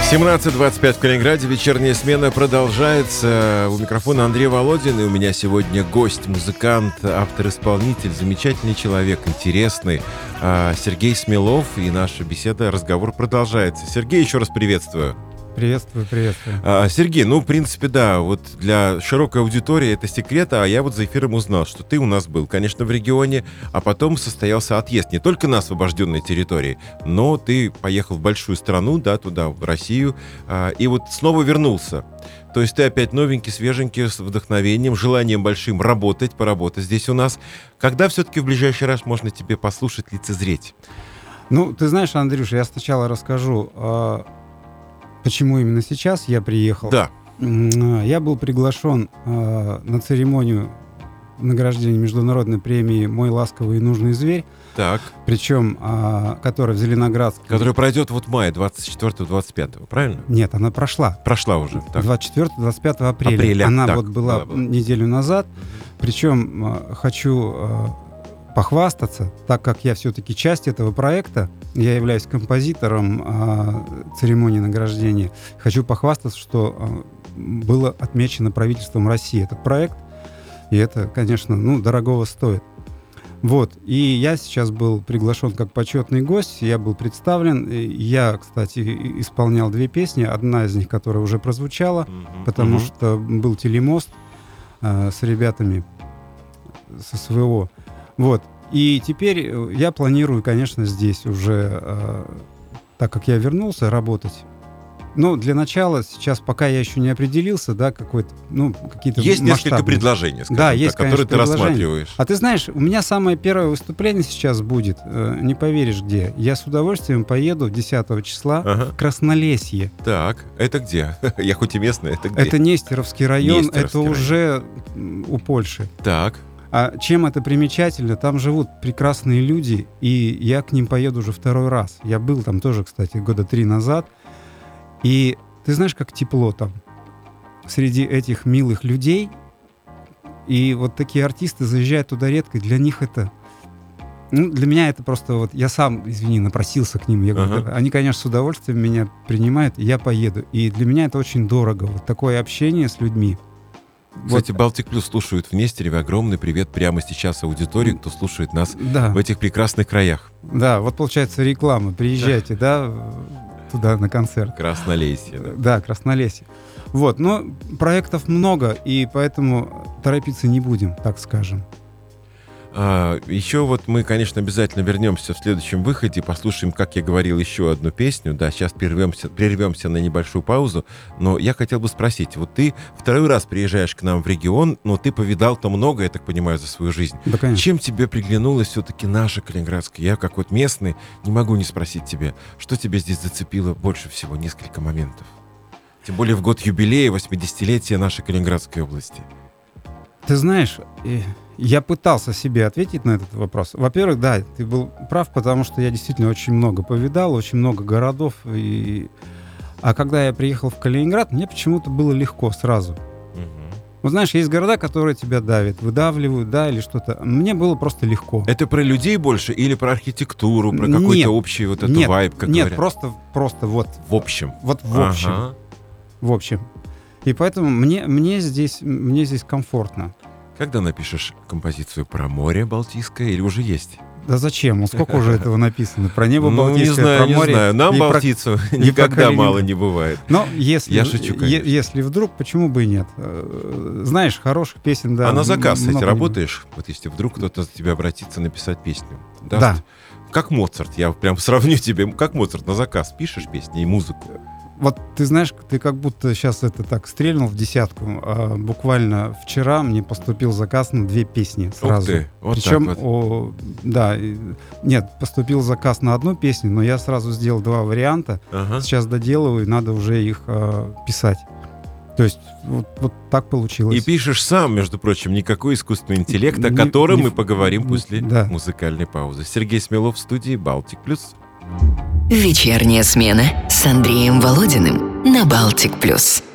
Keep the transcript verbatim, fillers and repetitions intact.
семнадцать двадцать пять в Калининграде. Вечерняя смена продолжается. У микрофона Андрей Володин. И у меня сегодня гость, музыкант, автор-исполнитель, замечательный человек, интересный, Сергей Смелов. И наша беседа, разговор продолжается. Сергей, еще раз приветствую. Приветствую, приветствую. А, Сергей, ну, в принципе, да, вот для широкой аудитории это секрет, а я вот за эфиром узнал, что ты у нас был, конечно, в регионе, а потом состоялся отъезд не только на освобожденной территории, но ты поехал в большую страну, да, туда, в Россию, а, и вот снова вернулся. То есть ты опять новенький, свеженький, с вдохновением, желанием большим работать, поработать здесь у нас. Когда все-таки в ближайший раз можно тебе послушать, лицезреть? Ну, ты знаешь, Андрюш, я сначала расскажу... Почему именно сейчас я приехал? Да. Я был приглашен э, на церемонию награждения международной премии «Мой ласковый и нужный зверь». Так. Причем, э, которая в Зеленоградске. Которая пройдет вот в мае, двадцать четвёртого двадцать пятого, правильно? Нет, она прошла. Прошла уже. Так. двадцать четвёртого двадцать пятого апреля. Апреля. Она так, вот была, была неделю назад. Причем э, хочу... Э, похвастаться, так как я все-таки часть этого проекта, я являюсь композитором э, церемонии награждения, хочу похвастаться, что э, было отмечено правительством России этот проект, и это, конечно, ну, дорогого стоит. Вот, и я сейчас был приглашен как почетный гость, я был представлен, я, кстати, исполнял две песни, одна из них, которая уже прозвучала, mm-hmm. потому mm-hmm. что был телемост э, с ребятами с СВО. Вот. И теперь я планирую, конечно, здесь уже, э, так как я вернулся, работать. Но для начала, сейчас, пока я еще не определился, да, какой-то, ну, какие-то есть масштабные... несколько предложений, скажем да, так, есть, которые конечно, ты рассматриваешь. А ты знаешь, у меня самое первое выступление сейчас будет, э, не поверишь где. Я с удовольствием поеду десятого числа ага. в Краснолесье. Так, это где? Я хоть и местный, это где? Это Нестеровский район, Нестеровский это район. Уже у Польши. Так. А чем это примечательно? Там живут прекрасные люди, и я к ним поеду уже второй раз. Я был там тоже, кстати, года три назад. И ты знаешь, как тепло там среди этих милых людей. И вот такие артисты заезжают туда редко, и для них это... Ну, для меня это просто вот... Я сам, извини, напросился к ним. Я говорю, ага. Они, конечно, с удовольствием меня принимают, и я поеду. И для меня это очень дорого. Вот такое общение с людьми. Кстати, вот. Балтик Плюс слушают в Нестерове. Огромный привет прямо сейчас аудитории, кто слушает нас да. в этих прекрасных краях. Да, вот получается реклама. Приезжайте, да, да туда на концерт. Краснолесье. Да, да Краснолесье. Вот, но проектов много, и поэтому торопиться не будем, так скажем. А, еще вот мы, конечно, обязательно вернемся в следующем выходе, послушаем, как я говорил, еще одну песню. Да, сейчас прервемся, прервемся на небольшую паузу. Но я хотел бы спросить, вот ты второй раз приезжаешь к нам в регион, но ты повидал-то много, я так понимаю, за свою жизнь. Да, конечно. Чем тебе приглянулась все-таки наша Калининградская? Я, как вот местный, не могу не спросить тебя, что тебя здесь зацепило больше всего? Несколько моментов. Тем более в год юбилея, восьмидесятилетия нашей Калининградской области. Ты знаешь, я пытался себе ответить на этот вопрос. Во-первых, да, ты был прав, потому что я действительно очень много повидал, очень много городов. И... А когда я приехал в Калининград, мне почему-то было легко сразу. Угу. Ну, знаешь, есть города, которые тебя давят, выдавливают, да, или что-то. Мне было просто легко. Это про людей больше или про архитектуру, про какой-то нет, общий вот этот нет, вайб, как нет, говорят? просто, просто вот. В общем. Вот в общем. Ага. В общем. И поэтому мне, мне, здесь, мне здесь комфортно. Когда напишешь композицию про море Балтийское или уже есть? Да зачем? Ну, сколько уже этого написано? Про небо ну, Балтийское, не знаю, про не море. Знаю. Нам, и балтийцу, про... никогда мало не бывает. Но если, Я шучу, конечно. Если вдруг, почему бы и нет? Знаешь, хороших песен, да. А на заказ, кстати, работаешь? Не... Вот если вдруг кто-то к тебе обратится написать песню. Даст? Да. Как Моцарт, я прям сравню тебе, как Моцарт на заказ пишешь песни и музыку. Вот ты знаешь, ты как будто сейчас это так стрельнул в десятку. А буквально вчера мне поступил заказ на две песни сразу. Ух ты, вот Причем, так вот. О, да, нет, поступил заказ на одну песню, но я сразу сделал два варианта. Ага. Сейчас доделываю, надо уже их а, писать. То есть вот, вот так получилось. И пишешь сам, между прочим, никакой искусственный интеллект, о котором не, мы поговорим не, после да. музыкальной паузы. Сергей Смелов в студии «Балтик Плюс». Вечерняя смена с Андреем Володиным на Балтик Плюс.